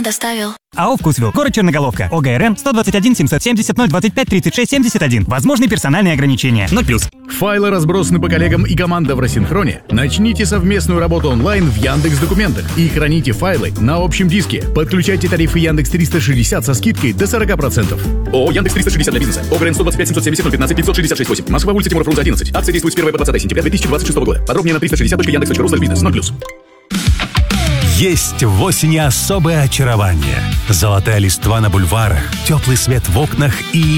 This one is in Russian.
доставил. АО «Вкусвилл», город Черноголовка, ОГРН 121 770 025 36 71. Возможны персональные ограничения. 0+. Файлы разбросаны по коллегам и команда в рассинхроне. Начните совместную работу онлайн в Яндекс.Документах и храните файлы на общем диске. Подключайте тарифы Яндекс 360 со скидкой до 40%. ООО «Яндекс 360 для бизнеса». ОГРН 125 770 015 566 8. Москва, улица Тимура Фрунзе 11. Акция действует с 1 по 20 сентября 2026 года. Подробнее на 360.яндекс.ру/бизнес. 0+. Есть в осени особое очарование. Золотая листва на бульварах, теплый свет в окнах и